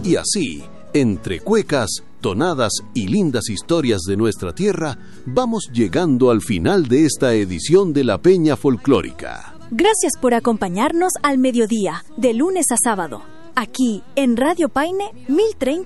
Y así, entre cuecas, tonadas y lindas historias de nuestra tierra, vamos llegando al final de esta edición de La Peña Folclórica. Gracias por acompañarnos al mediodía, de lunes a sábado, aquí en Radio Paine 1030